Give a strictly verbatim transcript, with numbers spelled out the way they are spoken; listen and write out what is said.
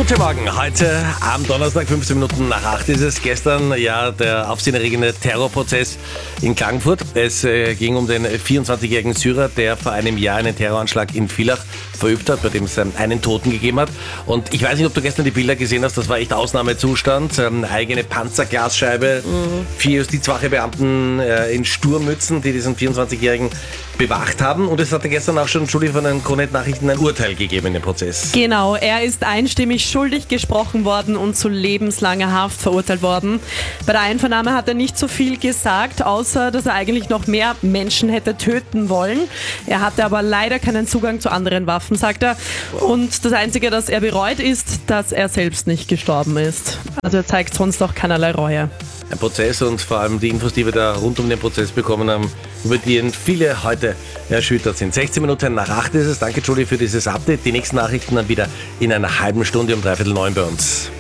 Guten Morgen, heute am Donnerstag, fünfzehn Minuten nach acht ist es. Gestern ja der aufsehenerregende Terrorprozess in Klagenfurt. Es äh, ging um den vierundzwanzigjährigen Syrer, der vor einem Jahr einen Terroranschlag in Villach verübt hat, bei dem es ähm, einen Toten gegeben hat. Und ich weiß nicht, ob du gestern die Bilder gesehen hast, das war echt Ausnahmezustand. Ähm, eigene Panzerglasscheibe, mhm. vier Justizwachebeamten äh, in Sturmmützen, die diesen vierundzwanzigjährigen bewacht haben. Und es hatte gestern auch schon, Julie, von den Kronet-Nachrichten ein Urteil gegeben in dem Prozess. Genau, er ist einstimmig schuldig gesprochen worden und zu lebenslanger Haft verurteilt worden. Bei der Einvernahme hat er nicht so viel gesagt, außer dass er eigentlich noch mehr Menschen hätte töten wollen. Er hatte aber leider keinen Zugang zu anderen Waffen, sagt er. Und das Einzige, das er bereut, ist, dass er selbst nicht gestorben ist. Also er zeigt sonst auch keinerlei Reue. Ein Prozess und vor allem die Infos, die wir da rund um den Prozess bekommen haben, über die viele heute erschüttert sind. sechzehn Minuten nach acht ist es. Danke, Julie, für dieses Update. Die nächsten Nachrichten dann wieder in einer halben Stunde um dreiviertel neun bei uns.